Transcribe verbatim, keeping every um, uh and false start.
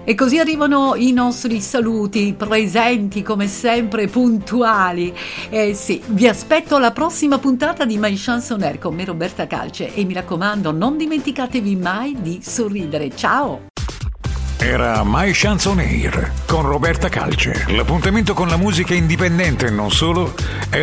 E così arrivano i nostri saluti, presenti come sempre, puntuali. Eh sì, vi aspetto alla prossima puntata di My Chanson Air con me Roberta Calce e mi raccomando, non dimenticatevi mai di sorridere. Ciao! Era My Chanson Air con Roberta Calce. L'appuntamento con la musica indipendente e non solo è